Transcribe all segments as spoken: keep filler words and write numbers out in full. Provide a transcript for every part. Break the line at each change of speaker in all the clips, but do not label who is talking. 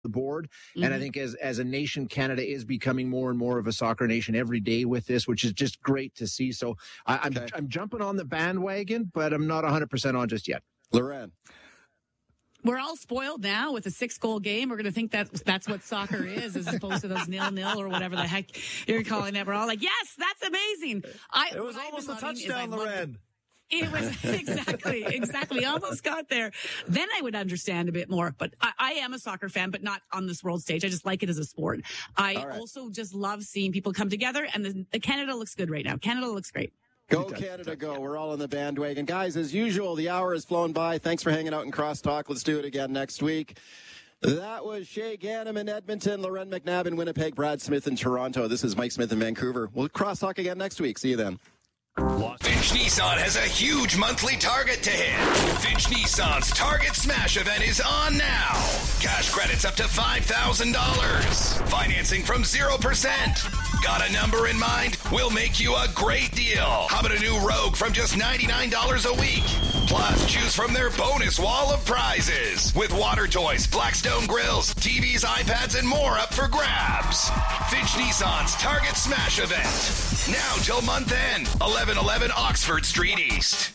the board.
Mm-hmm.
And I think as as a nation, Canada is becoming more and more of a soccer nation every day with this, which is just great to see. So I, I'm
Okay.
I'm jumping on the bandwagon, but I'm not one hundred percent on just yet.
Loren.
We're all spoiled now with a six-goal game. We're going to think that that's what soccer is, as opposed to those nil-nil or whatever the heck you're calling it. We're all like, yes, that's amazing. I,
It was
what I've
almost
been
a
loving is
touchdown,
I love
Loren.
It was exactly, exactly. Almost got there. Then I would understand a bit more. But I, I am a soccer fan, but not on this world stage. I just like it as a sport. I
All right.
also just love seeing people come together. And the, the Canada looks good right now. Canada looks great.
Go Canada, go. We're all on the bandwagon. Guys, as usual, the hour has flown by. Thanks for hanging out in Crosstalk. Let's do it again next week. That was Shay Ganem in Edmonton, Loren McNabb in Winnipeg, Brad Smith in Toronto. This is Mike Smith in Vancouver. We'll crosstalk again next week. See you then.
Finch Nissan has a huge monthly target to hit. Finch Nissan's Target Smash event is on now. Cash credits up to five thousand dollars. Financing from zero percent. Got a number in mind? We'll make you a great deal. How about a new Rogue from just ninety-nine dollars a week? Plus, choose from their bonus wall of prizes with water toys, Blackstone grills, T Vs, iPads, and more up for grabs. Finch Nissan's Target Smash event. Now till month end, eleven eleven Oxford Street East.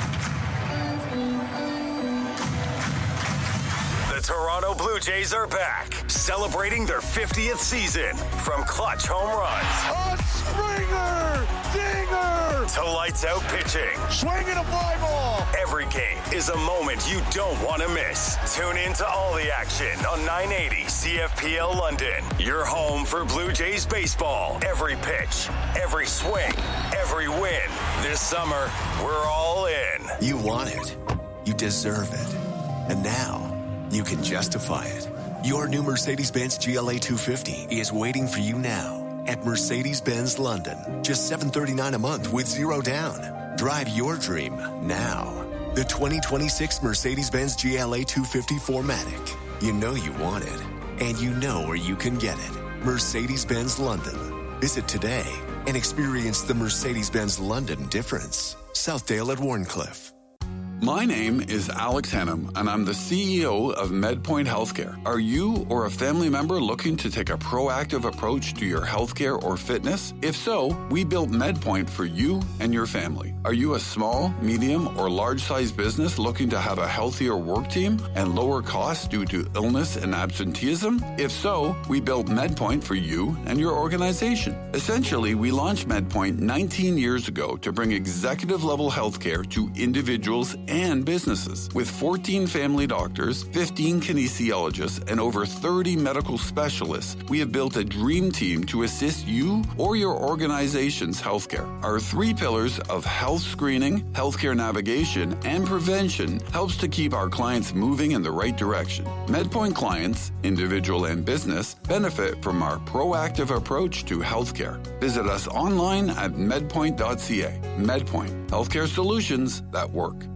The Toronto Blue Jays are back, celebrating their fiftieth season. From clutch home runs
A Springer! Dinger!
to lights out pitching,
Swinging a fly ball!
every game is a moment you don't want to miss. Tune in to all the action on nine eighty C F P L London. Your home for Blue Jays baseball. Every pitch, every swing, every win. This summer, we're all in.
You want it. You deserve it. And now, you can justify it. Your new Mercedes-Benz G L A two fifty is waiting for you now at Mercedes-Benz London. Just seven hundred thirty-nine dollars a month with zero down. Drive your dream now. The twenty twenty-six Mercedes-Benz G L A two fifty four matic. You know you want it, and you know where you can get it. Mercedes-Benz London. Visit today and experience the Mercedes-Benz London difference. Southdale at Warncliffe.
My name is Alex Hannum, and I'm the C E O of MedPoint Healthcare. Are you or a family member looking to take a proactive approach to your healthcare or fitness? If so, we built MedPoint for you and your family. Are you a small, medium, or large-sized business looking to have a healthier work team and lower costs due to illness and absenteeism? If so, we built MedPoint for you and your organization. Essentially, we launched MedPoint nineteen years ago to bring executive-level healthcare to individuals and businesses. With fourteen family doctors, fifteen kinesiologists, and over thirty medical specialists, we have built a dream team to assist you or your organization's healthcare. Our three pillars of health screening, healthcare navigation, and prevention helps to keep our clients moving in the right direction. MedPoint clients, individual and business, benefit from our proactive approach to healthcare. Visit us online at medpoint dot c a. MedPoint, healthcare solutions that work.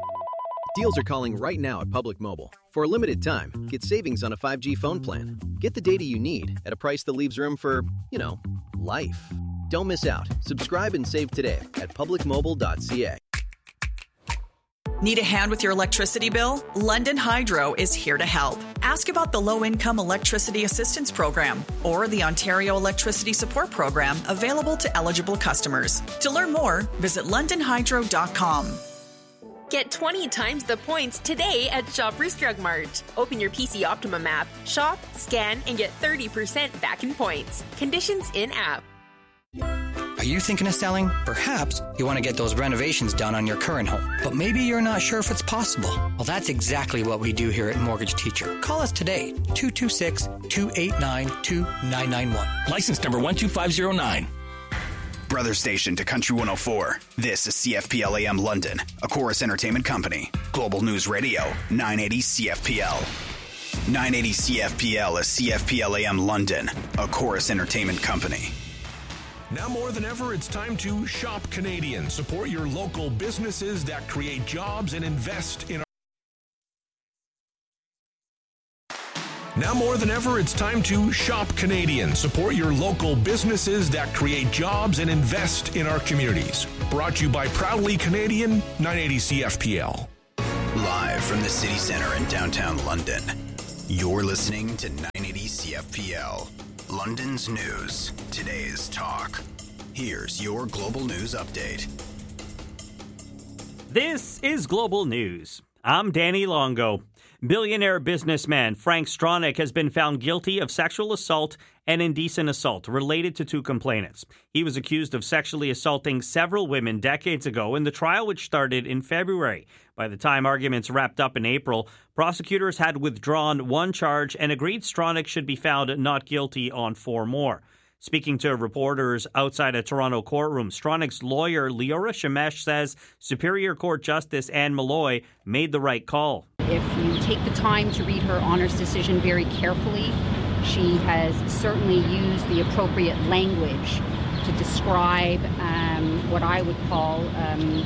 Deals are calling right now at Public Mobile. For a limited time, get savings on a five G phone plan. Get the data you need at a price that leaves room for, you know, life. Don't miss out. Subscribe and save today at public mobile dot c a.
Need a hand with your electricity bill? London Hydro is here to help. Ask about the Low-Income Electricity Assistance Program or the Ontario Electricity Support Program available to eligible customers. To learn more, visit london hydro dot com.
Get twenty times the points today at Shoppers Drug Mart. Open your P C Optimum app, shop, scan, and get thirty percent back in points. Conditions in-app.
Are you thinking of selling? Perhaps you want to get those renovations done on your current home, but maybe you're not sure if it's possible. Well, that's exactly what we do here at Mortgage Teacher. Call us today, two two six, two eight nine, two nine nine one.
License number one two five zero nine.
Brother station to Country one oh four. This is C F P L A M London, a Chorus Entertainment company. Global News Radio, nine eighty C F P L. nine eighty C F P L is C F P L A M London, a Chorus Entertainment company.
Now more than ever, it's time to shop Canadian. Support your local businesses that create jobs and invest in our... Now more than ever, it's time to shop Canadian. Support your local businesses that create jobs and invest in our communities. Brought to you by Proudly Canadian, nine eighty C F P L.
Live from the City Centre in downtown London. You're listening to nine eighty C F P L, London's news, today's talk. Here's your global news update.
This is Global News. I'm Danny Longo. Billionaire businessman Frank Stronach has been found guilty of sexual assault and indecent assault related to two complainants. He was accused of sexually assaulting several women decades ago in the trial, which started in February. By the time arguments wrapped up in April, prosecutors had withdrawn one charge and agreed Stronach should be found not guilty on four more. Speaking to reporters outside a Toronto courtroom, Stronach's lawyer, Leora Shemesh, says Superior Court Justice Anne Malloy made the right call.
If you take the time to read her honours decision very carefully, she has certainly used the appropriate language to describe um, what I would call um,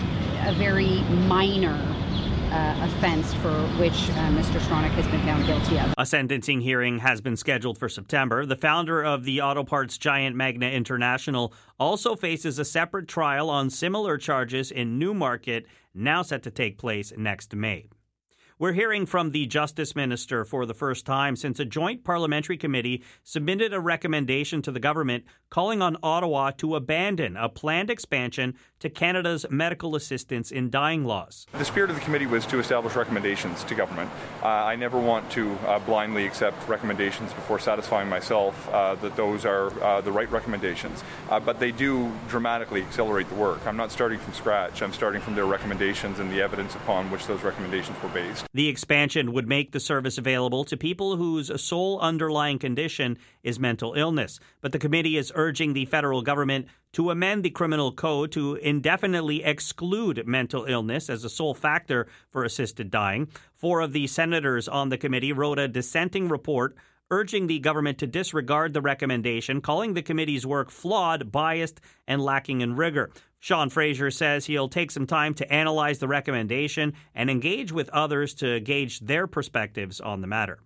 a very minor Uh, offense for which uh, Mister Stronach has been found guilty of.
A sentencing hearing has been scheduled for September. The founder of the auto parts giant Magna International also faces a separate trial on similar charges in Newmarket, now set to take place next May. We're hearing from the Justice Minister for the first time since a joint parliamentary committee submitted a recommendation to the government calling on Ottawa to abandon a planned expansion to Canada's medical assistance in dying laws.
The spirit of the committee was to establish recommendations to government. Uh, I never want to uh, blindly accept recommendations before satisfying myself uh, that those are uh, the right recommendations. Uh, but they do dramatically accelerate the work. I'm not starting from scratch. I'm starting from their recommendations and the evidence upon which those recommendations were based.
The expansion would make the service available to people whose sole underlying condition is mental illness. But the committee is urging the federal government to amend the criminal code to indefinitely exclude mental illness as a sole factor for assisted dying. Four of the senators on the committee wrote a dissenting report urging the government to disregard the recommendation, calling the committee's work flawed, biased, and lacking in rigor. Sean Fraser says he'll take some time to analyze the recommendation and engage with others to gauge their perspectives on the matter.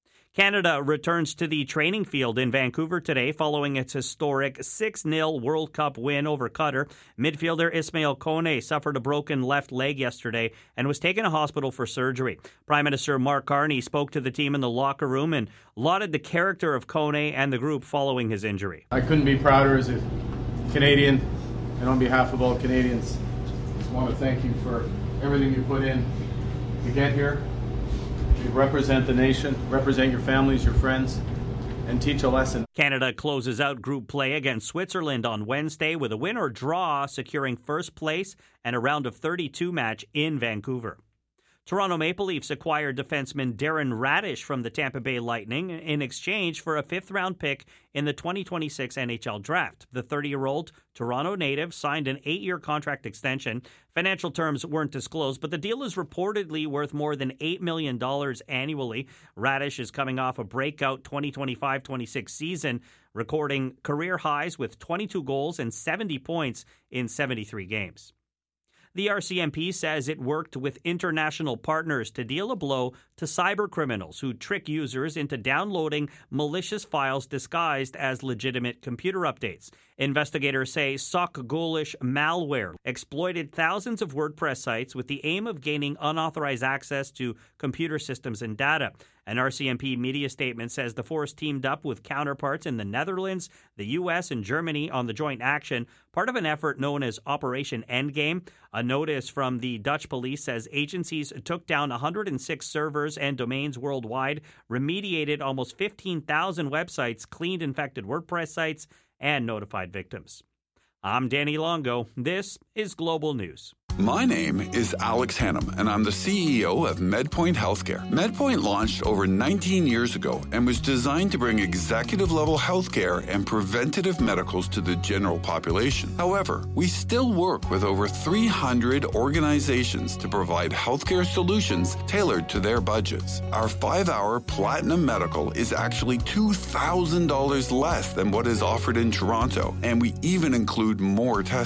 Canada returns to the training field in Vancouver today following its historic six nil World Cup win over Qatar. Midfielder Ismail Kone suffered a broken left leg yesterday and was taken to hospital for surgery. Prime Minister Mark Carney spoke to the team in the locker room and lauded the character of Kone and the group following his injury.
I couldn't be prouder as a Canadian, and on behalf of all Canadians, I just want to thank you for everything you put in to get here. You represent the nation, represent your families, your friends, and teach a lesson.
Canada closes out group play against Switzerland on Wednesday with a win or draw, securing first place and a round of thirty-two match in Vancouver. Toronto Maple Leafs acquired defenseman Darren Radish from the Tampa Bay Lightning in exchange for a fifth-round pick in the twenty twenty-six N H L Draft. The thirty-year-old Toronto native signed an eight-year contract extension. Financial terms weren't disclosed, but the deal is reportedly worth more than eight million dollars annually. Radish is coming off a breakout twenty twenty-five twenty-six season, recording career highs with twenty-two goals and seventy points in seventy-three games. The R C M P says it worked with international partners to deal a blow to cyber criminals who trick users into downloading malicious files disguised as legitimate computer updates. Investigators say sock-ghoulish malware exploited thousands of WordPress sites with the aim of gaining unauthorized access to computer systems and data. An R C M P media statement says the force teamed up with counterparts in the Netherlands, the U S, and Germany on the joint action, part of an effort known as Operation Endgame. A notice from the Dutch police says agencies took down one hundred six servers and domains worldwide, remediated almost fifteen thousand websites, cleaned infected WordPress sites, and notified victims. I'm Danny Longo. This is Global News.
My name is Alex Hannum, and I'm the C E O of MedPoint Healthcare. MedPoint launched over nineteen years ago and was designed to bring executive-level healthcare and preventative medicals to the general population. However, we still work with over three hundred organizations to provide healthcare solutions tailored to their budgets. Our five-hour Platinum Medical is actually two thousand dollars less than what is offered in Toronto, and we even include more testing.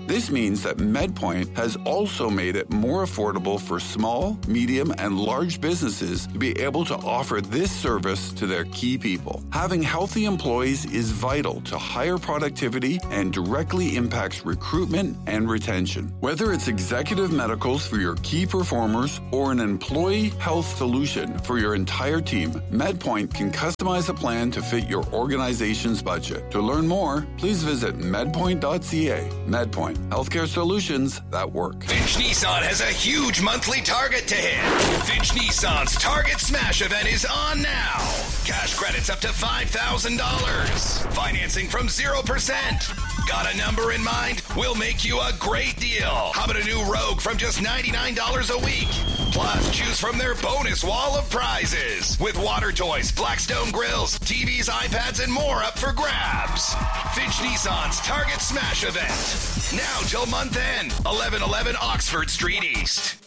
This means that MedPoint has also made it more affordable for small, medium, and large businesses to be able to offer this service to their key people. Having healthy employees is vital to higher productivity and directly impacts recruitment and retention. Whether it's executive medicals for your key performers or an employee health solution for your entire team, MedPoint can customize a plan to fit your organization's budget. To learn more, please visit medpoint dot c a. MedPoint, healthcare solutions that work.
Finch Nissan has a huge monthly target to hit. Finch Nissan's Target Smash event is on now. Cash credits up to five thousand dollars. Financing from zero percent. Got a number in mind? We'll make you a great deal. How about a new Rogue from just ninety-nine dollars a week? Plus, choose from their bonus wall of prizes with water toys, Blackstone grills, T Vs, iPads, and more up for grabs. Finch Nissan's Target Smash event. Now till month end, eleven eleven Oxford Street East.